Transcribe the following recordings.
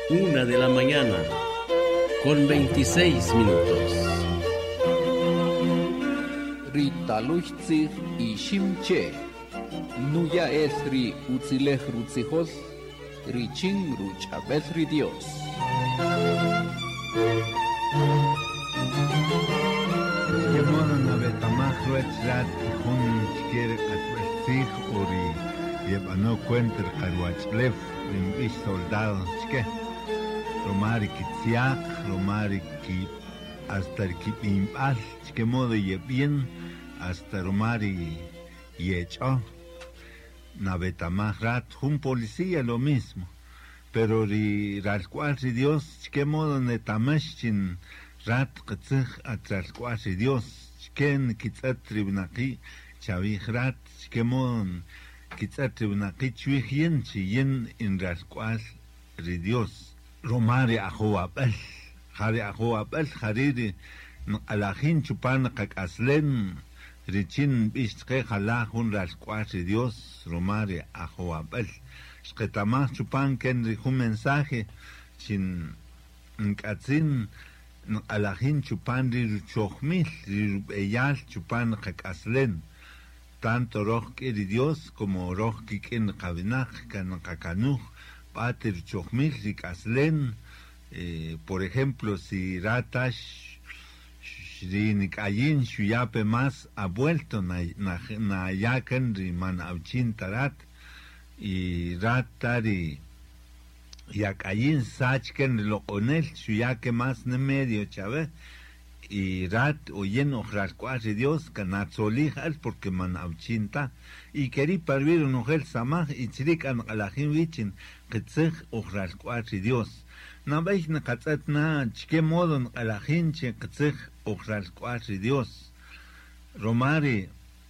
1 de la mañana, con 26 minutos. Rita Luchzir y Shimche, Nuya Esri Utzilech Rutzijos, Richin Ruchabesri Dios. Yemono betamach ruetrat hun quiere atwestig ori yebano cuenter karwachlef lim soldado chke romari kitziak romari ki hasta ki pimpal chke modo yebien hasta romari yecho na betamach rat hun policía lo mismo pero ri ralcuasi Dios chke modo netameshin rat qtzig atralcuasi Dios ken kitzatribnaqi chavihrat kemon kitzatribnaqi chwihien chien in ralcual ri Dios romari ajoabel jari ajoabel jariri alajin chupan qakaslen richin bistqe jalajun ralcual ri Dios romari ajoabel shqetamach chupan ken ri un mensaje chin nkatzin alajin chupan ri chochmil ri eyal chupan qakaslen tanto roh que Dios como roh que ken qavinaj kan qakanuj pater chochmil ri kaslen por ejemplo si ratash ri nikayin shuyape más ha vuelto na yaken ri man avchin tarat y ratari yakayin sachken loqonel shuyake más ne medio chave y rat oyen ojrascuas Dios canatzolijas porque man avchinta y querí parvir un ojel samaj y chirikan alajin wichin qitzig ojrascuas Dios na veis na qatzat na chke modon alajin che qitzig ojrascuas Dios romari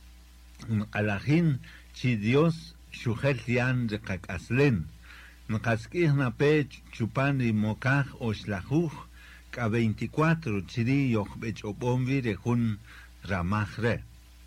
alajin chi Dios shujel yan de qakaslen nqaskih na pe chupani mokaj oshlajuj ka 24 chiri yochbech obomvi rejun ramajre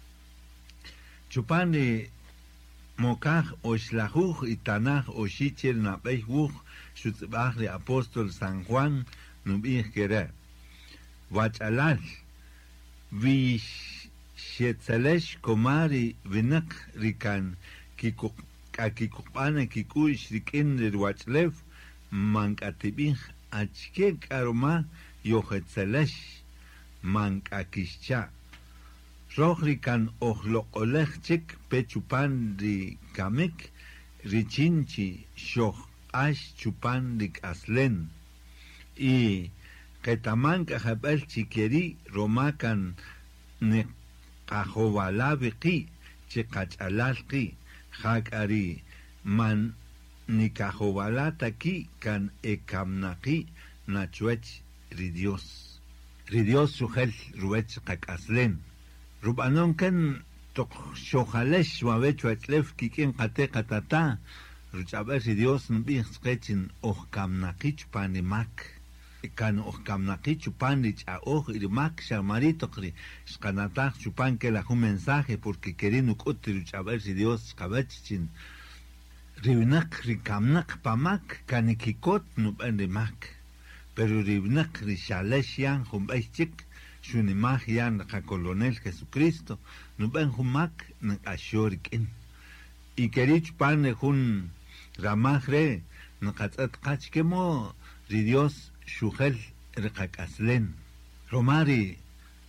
chupani mokaj oshlajuj itanaj oshichir na pejjuj shutzbajri apóstol San Juan nubih kere wachalal vi shetzelesh komari vinak rikan kikuk akikupane kikush rikin rwachlev mankatibih achke karoma yohetzelesh mankakishcha rohrikan ohloqolech chik pechupan ri kamik richinchi shoh ash chupan rik aslen y ketaman kahabel chikeri romakan ne kahowalabiqi chikachalalqi Hakari man nikajobalata ki kan ekamnaki nachuech ridios sujel ruech kakaslen rubanon ken tok shohalesh wavechuatlef kikin kate katata ruchaber ridios nbih skechin kamnaki chupanimak kan kamnaki chupanich a irmak shamarito kri skanatak chupan que la un mensaje porque queriendo cotir chaver si Dios kabachin rivnak rikamnak pamak kanikikot no bendemak pero rivnak rishalesh yan humbaichik shunimah yan ka colonel Jesucristo no ben humak na ashorikin y kerich pan hun ramajre no katzat kachkemo ri Dios shujel rqakaslen romari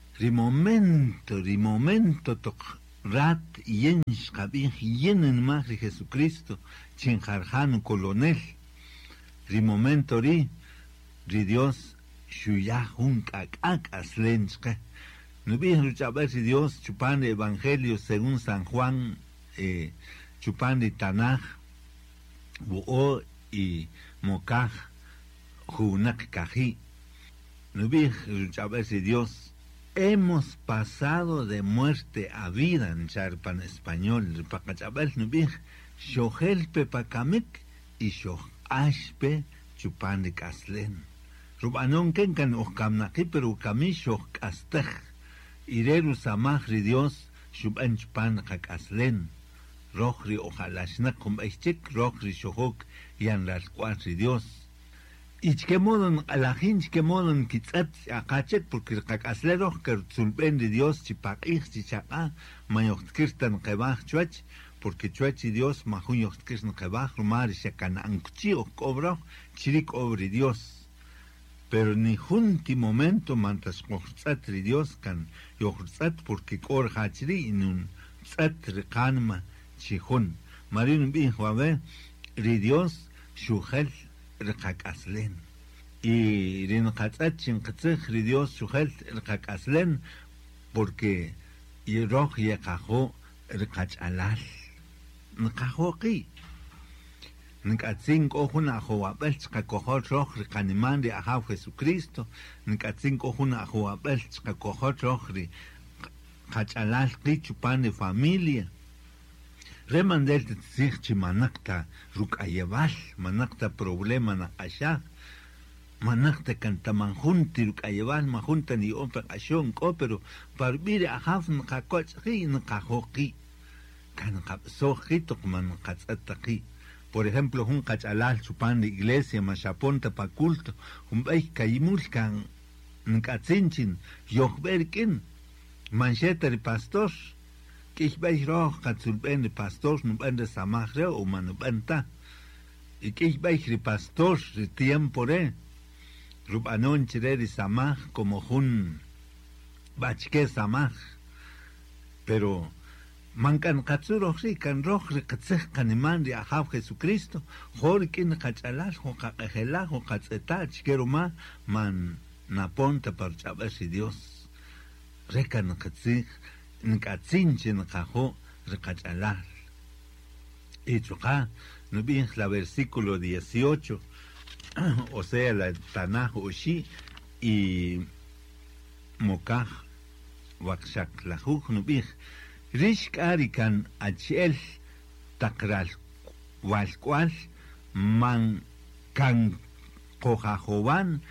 rimomento tok rat yensh qabih yenen magri Jesucristo chinjarjano colonel rimomento ri Dios shuyahun kakaslen no bien chaber si Dios chupan evangelio según San Juan chupan de Tanaj buo y mokaj Junak Kaji, Nubij, si Dios, hemos pasado de muerte a vida en charpan español, Pacachabel Nubij, Shohel Pepakamik y Shoh Ashpe Chupan de Caslen. Rubanon Kenkan Okamnaki, pero Kamishoh Kastej, Ireru Samahri Dios, Shuban Chupan Kakaslen, Rohri Ojalashnak Kumbaichik, Rohri Shohok, Yan Lasquatri Dios. y que modo a la gente que modo quitzat a cachet porque cacaslero que sulpen de Dios chipaqih chichaqa mayotkirtan qebaj chuach porque chuach y Dios majuyotkirtan qebaj rumar shakan ankuchi o cobro chirik obre Dios pero ni junti momento mantas qoxat Dios kan yoxat porque kor hachri inun tsat riqanma chihun marin bi huave Dios shujel rqaqaslen y rinqatzat chinqatzij Dios shujel rqaqaslen porque yiroj yaqajo rqachalal nqajoqi nqatzin qojuna jowabel qaqojol roj rqaniman ri ahaw Jesucristo nqatzin qojuna jowabel qaqojol roj ri qachalal qi chupan de familia remandel tzich chimanakta ruk'ayeval manakta problema na asha manakta kantaman junti ruk'ayeval ma junta ni ope ashon ko pero parbire ahaf nqakoch qi nqajoqi kan qabsoqi toqman qatzataqi por ejemplo un qachalal chupan de iglesia mashaponta pa culto un bay kayimul kan nqatzinchin yohberkin mancheta de pastor ich bei roch katsulben de pastor no bende samagre o man benta ich bei pastor de tiempo re rubanon chire de samag como hun bachke samag pero man kan katsuro si kan roch re katseh kaniman de ahab Jesucristo jorkin kachalal ho qaqela ho qatseta chkeruma man naponta par chabas Dios rekan katsih nqatzinche nqajo rqachalal y chuqa nubin la versículo 18 o sea la Tanaj Oshi y Mokaj Wakshak lajuj nubin rish arikan achel takral walkwal man kan qojajoban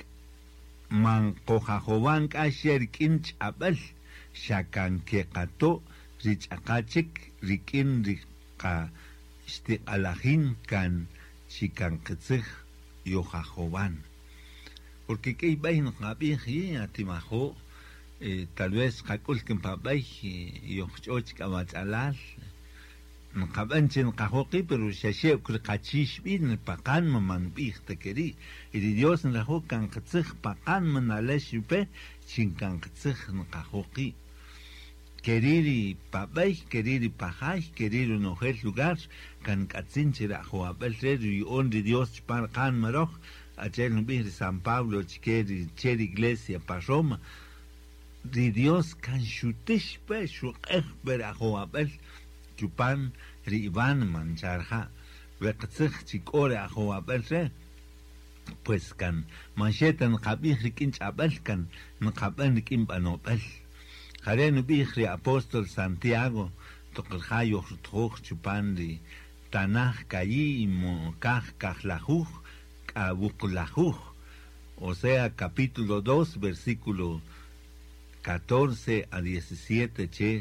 man qojajoban kasher kinch abel shakan ke qato richaqachik rikin riqa istiqalahin kan chikan qitsig yojajoban porque que bain qabi atimajo tal vez qakul kin pabay yoch'och kamatsalal nqabanchin qajoqi pero shashe qachish bin paqan man bihta keri y Dios nrajo kan qitsig paqan manalesh pe chinkan qitsig nqajoqi queriri papay, queriri pajay, queriri nojel lugar, can katzinchira joabel y onde Dios par can maroj, ayer no vi San Pablo cheri iglesia pa Roma, de Dios can shutish pe shuqber joabel, chupan riban mancharja, veqtzig chikore joabel re, pues can manchetan qabih rikinch abel can nqaban rikin banobel. Jareno bihri apóstol Santiago toqeljayo toj chupandi Tanaj kayi mokaj kajlajuj kabuklajuj o sea capítulo 2 versículo 14 a 17 che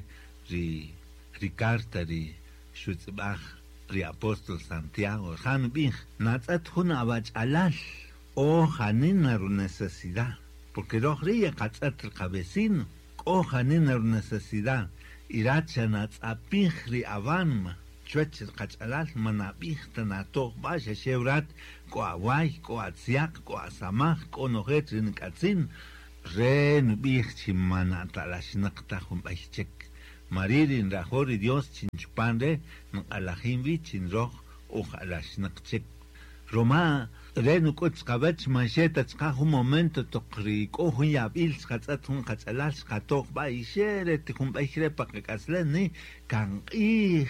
ri carta ri shutzbaj ri apóstol Santiago jan bih natzat hun abach alal o janina ru necesidad porque rohriya qatzat el cabecino ojanin la necesidad irachanat apihri avanma chuech qachalal manabihta nato basha sheurat ko awai ko atziak ko asamaj ko nojet rinkatzin ren bihchi manatalash hum baichek maririn rajori Dios chinchpande alajin bichin roj ojalash nakchek Roma renu kots kabach mancheta tsqa un momento toqri ko hun yabil qatzat hun qatsalal qatoq ba ishere te hun ba ishere pa qaslen ni kan ih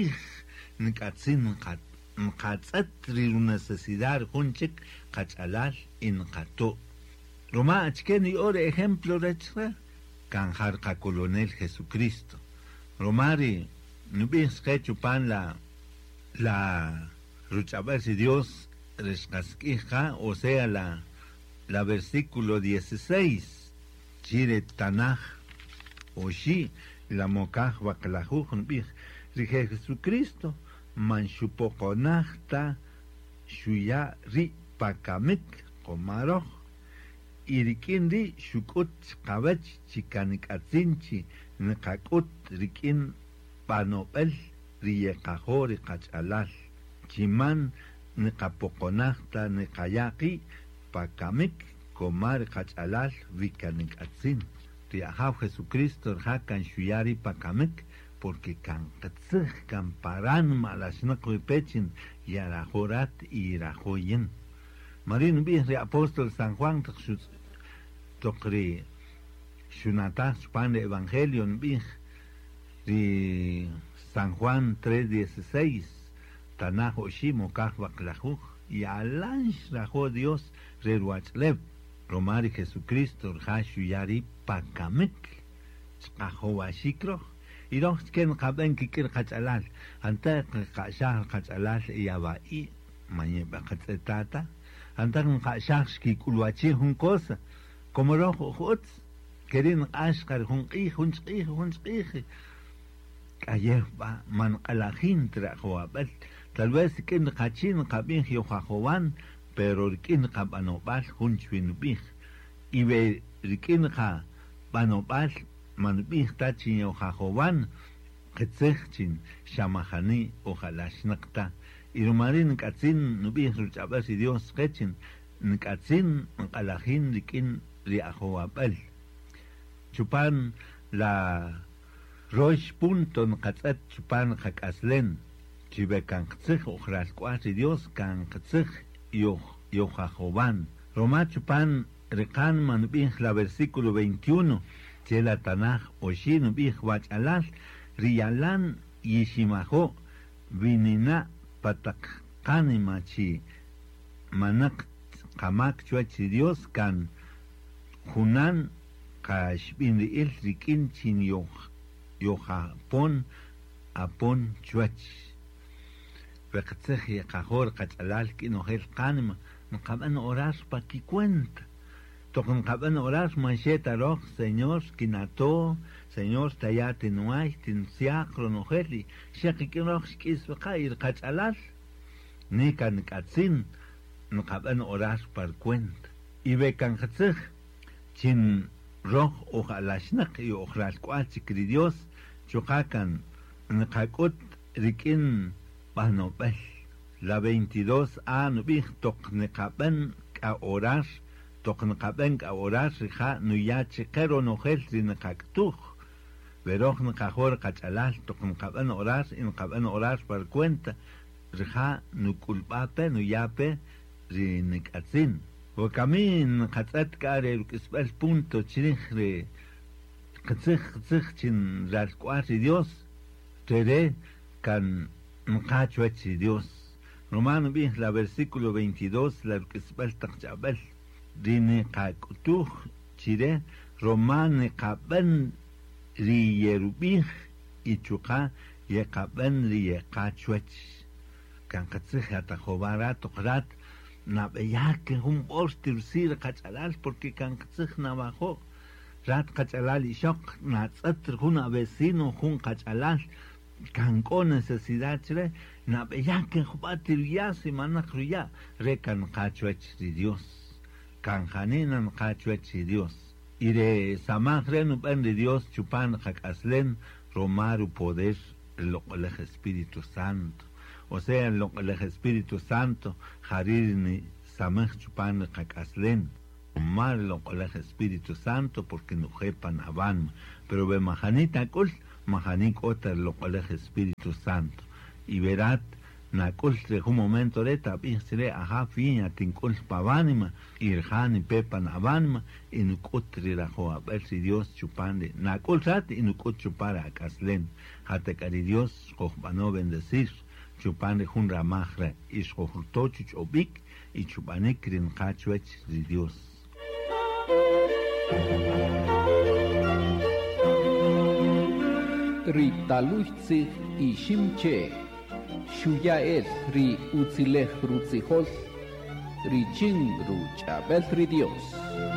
nqatzin qatzat ri necesidad hunchik qatsalal in qato Roma achkeni ore ejemplo rechra kan harqa colonel Jesucristo Romari nubis chupan la Ruchabar si Dios rescasquija, o sea, la versículo 16, Chire Tanaj, Oshi, la Mokaj Baklajuj, Rige Jesucristo, Manchupoconachta, Shuya Ri, pakamik qomaroj irikin ri shukut qabach chikanik atzinchi niqakut rikin panopel riyekajori qachalal chiman niqapoqonajta niqayaqi pakamik komar qachalal vikanik atzin riajaw Jesucristo rjakan shuyari pakamik porque kan qatzij kan paran malashnaqwi pechin yarajorat y rajoyen marin bi ri apóstol San Juan tokri shunata span de evangelio bi ri San Juan 3:16 tanajo shimo kahwaqlahu y alansh rajo Dios reruachlev romari Jesucristo rjashu yari pakamik chqajo washikro y dos ken qaben kikir qachalal anta qashah qachalal yabai mañe baqatata anta qashah kikulwachi hun cosa como rojo hot kerin ashqar hun qih ayer ba man alajin trajoabel tal vez ken qachin qabin yojajowan pero kin qabanobal hun chwinbih y ve kin qa banobal man bih tachin yojajowan qetzechin shamahani ojalá shnaqta y rumarin katzin nubih ruchabas y Dios qechin nkatzin alajin kin riajoabel chupan la rosh punto nqatzat chupan qakaslen chibe kan qtzij okhral kwasi Dios kan qtzij yojajoban roma chupan riqan man bih la versículo 21 chela tanaj oshin bih wachalal riyalan yishimajo vinina patak qanimachi manak qamak chuachi Dios kan junan qashbin il rikin chin yoja apon chuach veqtzej yaqajor qachalal kinojel qanima nqaban orar pa ki cuenta toqn qaban orar mancheta roj señor kinato señor tayate nuay tin siaqro nojeli shaqi kinoj kis qair qachalal ni kan katzin nqaban orar par cuenta y ve kan qtzej chin roj ojalashnak y ojral kwach kri Dios chuqakan nqakut rikin panopel la 22a nubih tok nqaban ka orar tok nqaban ka orar rija nuyache qero nojel rinqaktuj veroj nqajor qachalal tok nqaban orar par cuenta rija nukulpape nuyape rinqatzin وكمين قطعت كاري كسبال punto chirigre قتخ chin رالكواتي ديوس تري كان مقاچواتي ديوس رومانو بيه la versículo 22 la كسبال تقجابل ديني قاكتوخ chire رومان قابن رييروبيه يچوقا يقابن ريقاچواتي كان قتخ هتا خوبارات وقرات nabeya que un postir sir qachalal porque kan qtzij nabajo rat qachalal ishok natzat juna vecino jun qachalal kan con necesidad chre nabeya que jubatir ya semana khruya re kan qachwach di Dios kan janinan qachwach di Dios ire samagre no ben de Dios chupan qaslen romaru poder lo el Espíritu Santo. O sea, el Espíritu Santo, Harirni, Samech Chupan Kakaslen, malo el Espíritu Santo, porque no jepan avan, pero ve Majanita Kul, Majanik Oter lo el Espíritu Santo. Y verát, Nakul de un momento de tapirse, ajá, fin, a Tinkul Pavanima, Irjani Pepan Avanima, y Nukutri la Joa, ver si Dios chupande, Nakul Rat y Nukut chupara a Kaslen, Hatekari Dios, Kohbano bendecir. Chupane jun ramajra y schohurtochich obik y chupane krin kachwech de Dios. Ri taluchzi y shimche, shuya es ri utzilech rutzihos, ri ching ruchabel ri Dios.